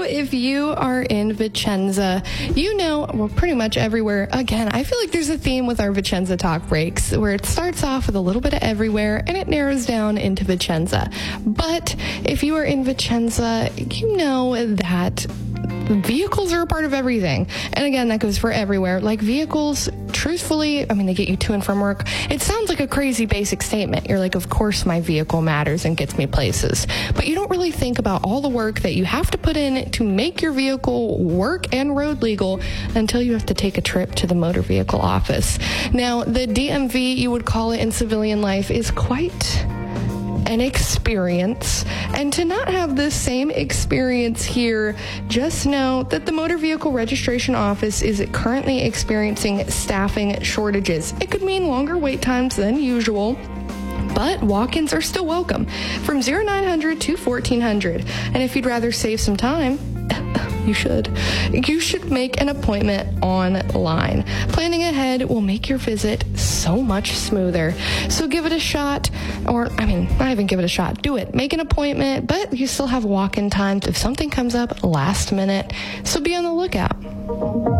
if you are in Vicenza, you know, well, pretty much everywhere. Again, I feel like there's a theme with our Vicenza Talk breaks where it starts off with a little bit of everywhere and it narrows down into Vicenza. But if you are in Vicenza, you know that vehicles are a part of everything. And again, that goes for everywhere. Like vehicles, truthfully, I mean, they get you to and from work. It sounds like a crazy basic statement. You're like, of course my vehicle matters and gets me places. But you don't really think about all the work that you have to put in to make your vehicle work and road legal until you have to take a trip to the motor vehicle office. Now, the DMV, you would call it in civilian life, is quite an experience, and to not have this same experience here, just know that the Motor Vehicle Registration Office is currently experiencing staffing shortages. It could mean longer wait times than usual, but walk-ins are still welcome from 0900 to 1400. And if you'd rather save some time, you should make an appointment online. Planning ahead will make your visit so much smoother. So give it a shot, or not even give it a shot. Do it. Make an appointment, but you still have walk-in times if something comes up last minute. So be on the lookout.